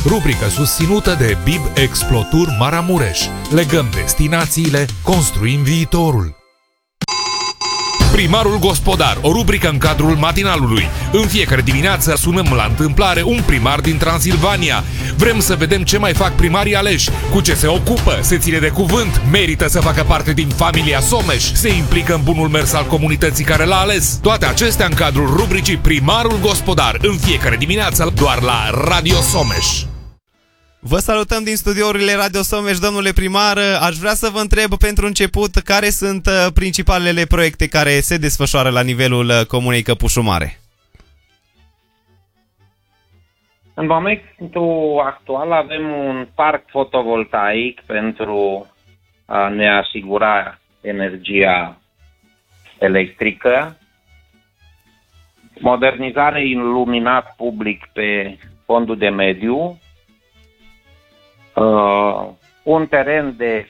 rubrică susținută de BIB Explotur Maramureș. Legăm destinațiile, construim viitorul. Primarul Gospodar, o rubrică în cadrul matinalului. În fiecare dimineață sunăm la întâmplare un primar din Transilvania. Vrem să vedem ce mai fac primarii aleși, cu ce se ocupă, se ține de cuvânt, merită să facă parte din familia Someș, se implică în bunul mers al comunității care l-a ales. Toate acestea în cadrul rubricii Primarul Gospodar, în fiecare dimineață doar la Radio Someș. Vă salutăm din studiourile Radio Someș, domnule primar. Aș vrea să vă întreb pentru început care sunt principalele proiecte care se desfășoară la nivelul comunei Căpușu Mare. În momentul actual avem un parc fotovoltaic pentru a ne asigura energia electrică, modernizare iluminat public pe fondul de mediu, un teren de